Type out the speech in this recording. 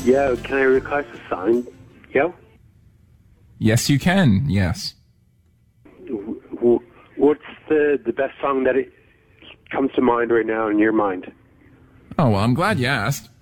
Yeah, can I request a song? Yo? Yes, you can. Yes. What's the best song that it comes to mind right now in your mind? Oh, well, I'm glad you asked.